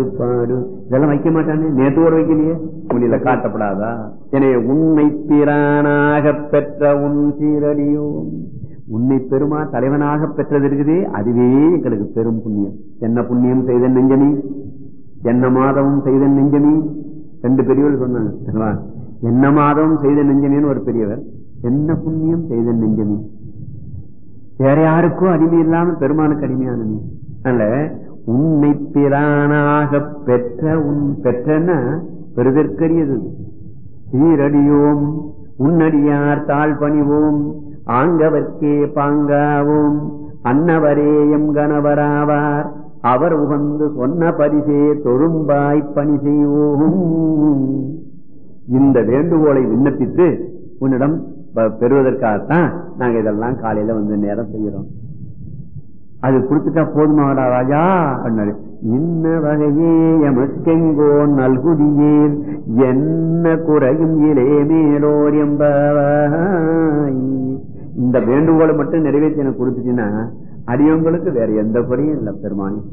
பாடு இதெல்லாம் வைக்க மாட்டானே, நேத்தோடு வைக்கலையே, உன்னில காட்டப்படாதா? எனவே உன்னை பிரானாக பெற்ற உன் சீரடியோ, உன்னை பெருமா தலைவனாக பெற்றது இருக்குதே, அதுவே எங்களுக்கு பெரும் புண்ணியம். என்ன புண்ணியம் செய்த நெஞ்சமி, என்ன மாதமும் செய்த நெஞ்சமி. ரெண்டு பெரியவர் சொன்னாங்க, என்ன மாதமும் செய்த நெஞ்சமின்னு ஒரு பெரியவர், என்ன புண்ணியம் செய்த நெஞ்சமி. வேற யாருக்கும் அடிமை இல்லாம பெருமானுக்கு அடிமையான நீ. அதனால உன்னை பிரானாக பெற்ற உன் பெற்றன பெருதற்கரியது. சீரடியோம் உன்னடியார் தாழ் பணிவோம், ஆங்கவர்க்கே பாங்காவோம், அன்னவரேயம் கணவராவார், அவர் உகந்து சொன்ன பரிசே தொழும்பாய் பணி செய்வோம். இந்த வேண்டுகோளை விண்ணப்பித்து உன்னிடம் பெறுவதற்காகத்தான் நாங்க இதெல்லாம் காலையில வந்து நேரம் செய்யறோம். அது கொடுத்துட்டா போதுமாடா ராஜா அப்படின்னாரு. இன்ன வகையே எமக்கெங்கோ நல்குதியே, என்ன குறையும் இலே மேலோர் என்பவாய். இந்த வேண்டுகோளை மட்டும் நிறைவேற்றி எனக்கு கொடுத்துட்டீங்கன்னா அடியவங்களுக்கு வேற எந்த குறையும் இல்லை பெருமானி.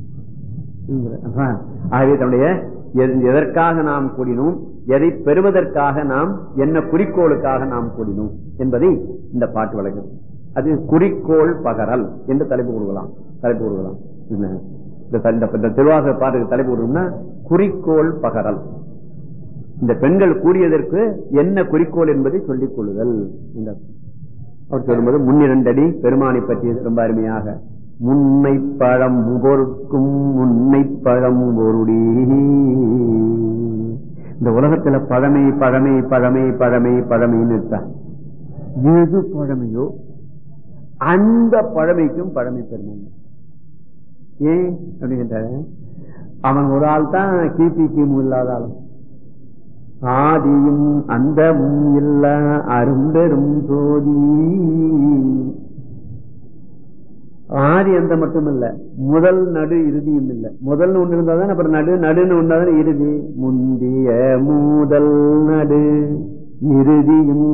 ஆகவே தன்னுடைய எதற்காக நாம் கூடினோம், எதை பெறுவதற்காக நாம், என்ன குறிக்கோளுக்காக நாம் கூடினோம் என்பதை இந்த பாட்டு வழங்குது. அது குறிக்கோள் பகரல் என்று தலைப்பு கொடுக்கலாம். இந்த திருவாசக பாட்டுக்கு தலைப்பு கொடுக்கணும்னா குறிக்கோள் பகரல். இந்த பெண்கள் கூடியதற்கு என்ன குறிக்கோள் என்பதை சொல்லிக் கொள்ளுதல். அவர் சொல்லும்போது முன்னிரண்டடி பெருமானை பற்றியது ரொம்ப அருமையாக, முன்னை பழம் பொருட்கும் முன்னை பழம் பொருடி. இந்த உலகத்துல பழமை பழமை பழமை பழமை பழமைன்னு இருக்கா, எது பழமையோ அந்த பழமைக்கும் பழமை பெருமை. ஏன் அப்படின்னு அவன் ஒரு ஆள் தான் கிபி கிமு இல்லாத ஆளும், ஆதியும் அந்தமும் இல்ல அரும்பெரும் சோதி. ஆதி அந்த மட்டும் இல்ல, முதல் நடு இறுதியும் இல்ல. முதல் ஒண்ணு இருந்தாதான் அப்புறம் நடு, நடுன்னு ஒன்றாதான் இறுதி. முந்திய முதல் நடு இறுதியும்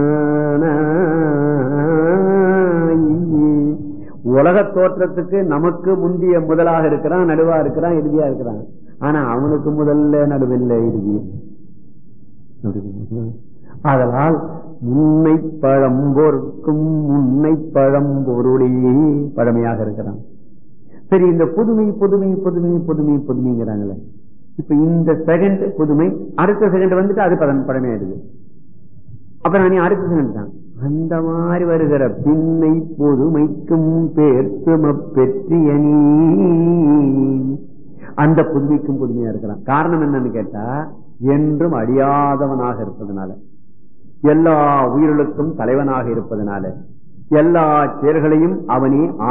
உலக தோற்றத்துக்கு நமக்கு முந்திய முதலாக இருக்கிறான், நடுவா இருக்கிறான், இறுதியா இருக்கிறான். ஆனா அவனுக்கு முதல்ல நடுவில்லை இறுதி. அதனால் முன்னை பழம்பொருட்கும் முன்னை பழம்பொருளே பழமையாக இருக்கிறான். சரி, இந்த புதுமை புதுமை புதுமை புதுமை புதுமைங்கிறாங்களே, இப்ப இந்த செகண்ட் புதுமை, அடுத்த செகண்ட் வந்துட்டு அது பழமையாயிடுது. அப்புறம் நீ அடுத்த செகண்ட் தான் அந்த மாதிரி வருகிற பின்னை புதுமைக்கும் பேர்த்தும பெற்றியனி, அந்த புதுமைக்கும் புதுமையா இருக்கிறான். காரணம் என்னன்னு கேட்டா, என்றும் அழியாதவனாக இருப்பதனால, எல்லா உயிர்களுக்கும் தலைவனாக இருப்பதனால, எல்லா செயல்களையும் அவனே